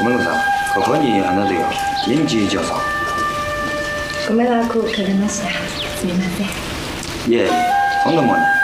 ごめんなさい。ここにあなたが臨時助手。 ご迷惑をかけました。すみません。 いえ、そんなもんね。